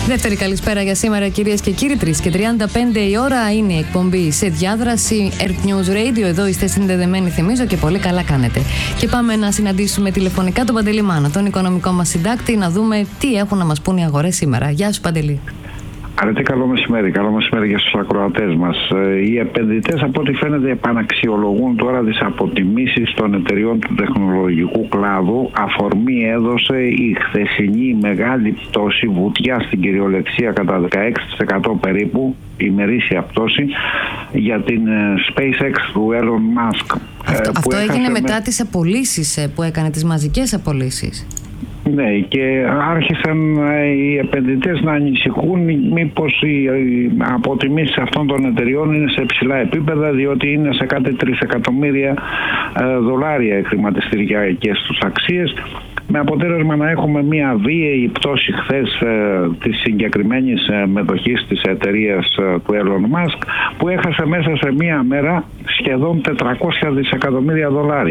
Δεύτερη καλησπέρα για σήμερα, κυρίες και κύριοι. 3:35 η ώρα είναι η εκπομπή σε διάδραση Earth News Radio. Εδώ είστε συνδεδεμένοι, θυμίζω, και πολύ καλά κάνετε. Και πάμε να συναντήσουμε τηλεφωνικά τον Παντελή Μάνα, τον οικονομικό μας συντάκτη, να δούμε τι έχουν να μας πούν οι αγορές σήμερα. Γεια σου, Παντελή. Αρετή, καλό μεσημέρι. Καλό μεσημέρι για στους ακροατές μας. Οι επενδυτές, από ό,τι φαίνεται, επαναξιολογούν τώρα τις αποτιμήσεις των εταιριών του τεχνολογικού κλάδου. Αφορμή έδωσε η χθεσινή μεγάλη πτώση, βουτιά στην κυριολεξία κατά 16% περίπου, ημερήσια πτώση, για την SpaceX του Elon Musk. Αυτό έγινε μετά τις απολύσεις που έκανε, τις μαζικές απολύσεις. Ναι, και άρχισαν οι επενδυτές να ανησυχούν μήπως οι αποτιμήσεις αυτών των εταιριών είναι σε ψηλά επίπεδα, διότι είναι σε κάτι $3 εκατομμύρια οι χρηματιστηριακές τους αξίες, με αποτέλεσμα να έχουμε μια βίαιη πτώση χθες της συγκεκριμένης μετοχής της εταιρείας του Elon Musk, που έχασε μέσα σε μια μέρα σχεδόν $400 δισεκατομμύρια.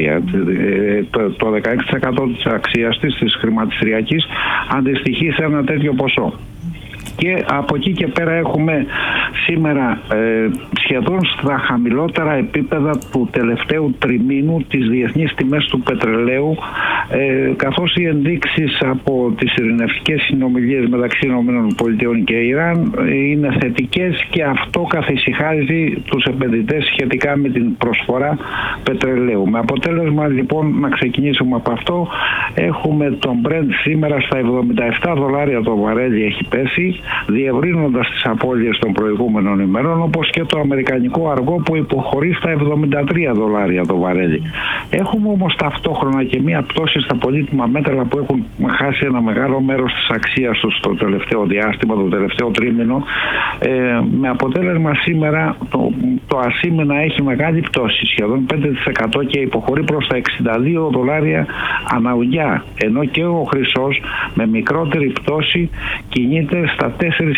Το 16% της αξίας της χρηματιστηριακής αντιστοιχεί σε ένα τέτοιο ποσό. Και από εκεί και πέρα έχουμε σήμερα σχεδόν στα χαμηλότερα επίπεδα του τελευταίου τριμήνου τις διεθνείς τιμές του πετρελαίου, καθώς οι ενδείξεις από τις ειρηνευτικές συνομιλίες μεταξύ ΗΠΑ και Ιράν είναι θετικές, και αυτό καθησυχάζει τους επενδυτές σχετικά με την προσφορά πετρελαίου. Με αποτέλεσμα, λοιπόν, να ξεκινήσουμε από αυτό. Έχουμε τον Brent σήμερα στα $77 το βαρέλι, έχει πέσει, διευρύνοντας τις απώλειες των προηγούμενων ημερών, όπως και το αμερικανικό αργό που υποχωρεί στα $73 το βαρέλι. Έχουμε όμως ταυτόχρονα και μία πτώση στα πολύτιμα μέταλλα που έχουν χάσει ένα μεγάλο μέρος της αξίας τους το τελευταίο διάστημα, το τελευταίο τρίμηνο, με αποτέλεσμα σήμερα το ασίμι να έχει μεγάλη πτώση, σχεδόν 5%, και υποχωρεί προς τα $62 αναουγιά, ενώ και ο χρυσός με μικρότερη πτώση κινείται στα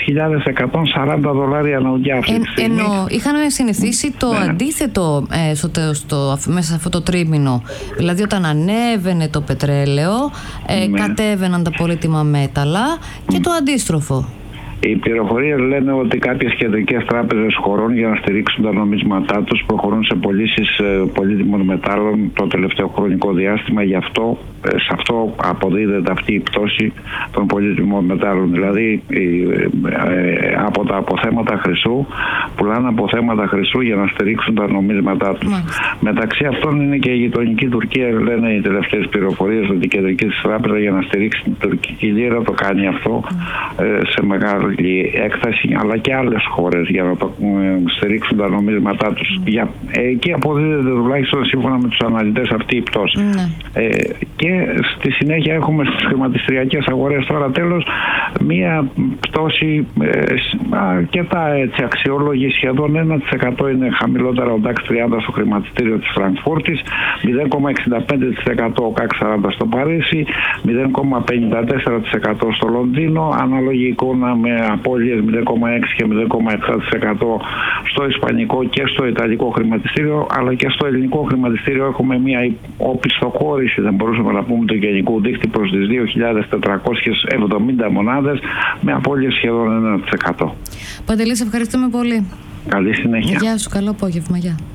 $4.140 αναουγιά αυτή τη στιγμή. Ενώ είχαμε συνηθίσει το αντίθετο μέσα σε αυτό το τρίμηνο. Δηλαδή, όταν ανέβαινε το πετρέλαιο, κατέβαιναν τα πολύτιμα μέταλλα, και το αντίστροφο. Οι πληροφορίες λένε ότι κάποιες κεντρικές τράπεζες χωρών, για να στηρίξουν τα νομίσματά τους, προχωρούν σε πωλήσεις πολύτιμων μετάλλων το τελευταίο χρονικό διάστημα. Γι' αυτό, σε αυτό αποδίδεται αυτή η πτώση των πολύτιμων μετάλλων. Δηλαδή, από τα αποθέματα χρυσού, πουλάνε αποθέματα χρυσού για να στηρίξουν τα νομίσματά τους. Μεταξύ αυτών είναι και η γειτονική Τουρκία, λένε οι τελευταίες πληροφορίες, ότι η κεντρική τράπεζα, για να στηρίξει την τουρκική λίρα, το κάνει αυτό σε μεγάλη έκταση, αλλά και άλλες χώρες για να το στηρίξουν τα νομίσματά τους. Εκεί αποδίδεται, τουλάχιστον σύμφωνα με τους αναλυτές, αυτή η πτώση. Και στη συνέχεια έχουμε στις χρηματιστηριακές αγορές τώρα, τέλος, μία πτώση αρκετά αξιόλογη, σχεδόν 1% είναι χαμηλότερα ο DAX 30 στο χρηματιστήριο της Φραγκφούρτης, 0,65% ο CAC 40 στο Παρίσι, 0,54% στο Λονδίνο, ανάλογη εικόνα με απώλειες 0,6% και 0,7% στο ισπανικό και στο ιταλικό χρηματιστήριο, αλλά και στο ελληνικό χρηματιστήριο έχουμε μια οπισθοχώρηση, δεν μπορούσαμε να πούμε, του γενικού δείκτη προς τις 2.470 μονάδες, με απώλειες σχεδόν 1%. Παντελή, σε ευχαριστούμε πολύ. Καλή συνέχεια. Γεια σου, καλό απόγευμα. Γεια.